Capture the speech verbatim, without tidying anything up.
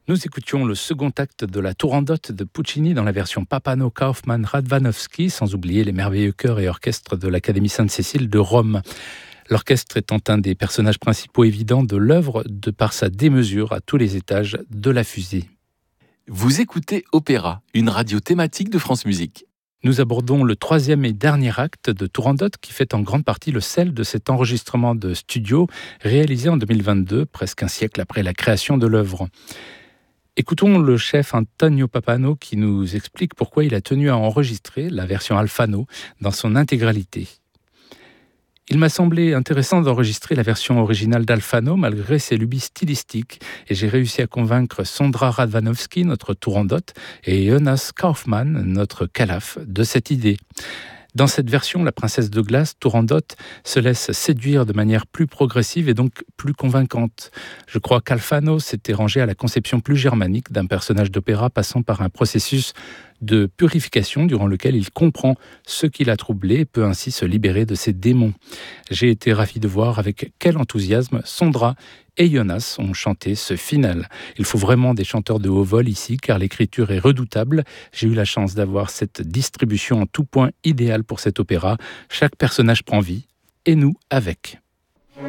Nous écoutions le second acte de la Turandot de Puccini dans la version Pappano, Kaufmann, Radwanowski, sans oublier les merveilleux chœurs et orchestres de l'Académie Sainte-Cécile de Rome. L'orchestre étant un des personnages principaux évidents de l'œuvre de par sa démesure à tous les étages de la fusée. Vous écoutez Opéra, une radio thématique de France Musique. Nous abordons le troisième et dernier acte de Turandot qui fait en grande partie le sel de cet enregistrement de studio réalisé en deux mille vingt-deux, presque un siècle après la création de l'œuvre. Écoutons le chef Antonio Pappano qui nous explique pourquoi il a tenu à enregistrer la version Alfano dans son intégralité. Il m'a semblé intéressant d'enregistrer la version originale d'Alfano malgré ses lubies stylistiques et j'ai réussi à convaincre Sondra Radwanowski, notre Turandot, et Jonas Kaufmann, notre Calaf, de cette idée. Dans cette version, la princesse de glace, Turandot, se laisse séduire de manière plus progressive et donc plus convaincante. Je crois qu'Alfano s'était rangé à la conception plus germanique d'un personnage d'opéra passant par un processus de purification durant lequel il comprend ce qui l'a troublé et peut ainsi se libérer de ses démons. J'ai été ravi de voir avec quel enthousiasme Sondra et Jonas ont chanté ce final. Il faut vraiment des chanteurs de haut vol ici car l'écriture est redoutable. J'ai eu la chance d'avoir cette distribution en tout point idéale pour cet opéra. Chaque personnage prend vie et nous avec.